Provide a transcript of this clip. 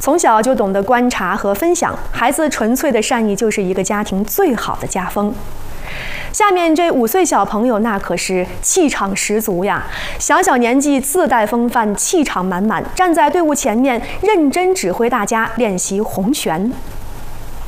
从小就懂得观察和分享，孩子纯粹的善意就是一个家庭最好的家风。下面这5岁小朋友那可是气场十足呀，小小年纪自带风范，气场满满，站在队伍前面认真指挥大家练习红拳。